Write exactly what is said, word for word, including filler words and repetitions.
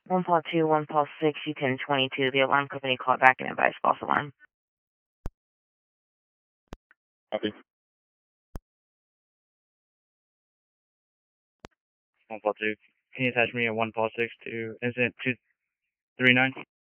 One Paul two, one Paul six, U ten twenty-two. The alarm company called back and advised false alarm. Copy. One Paul two. Can you attach me a one Paul six to incident two three nine?